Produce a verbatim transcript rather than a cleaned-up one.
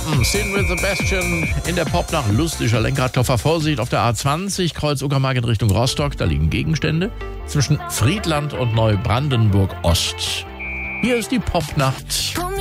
Pumpen, Sin with Sebastian in der Popnacht. Lustiger Lenkradkoffer. Vorsicht auf der A zwanzig, Kreuz Uckermark in Richtung Rostock. Da liegen Gegenstände zwischen Friedland und Neubrandenburg Ost. Hier ist die Popnacht.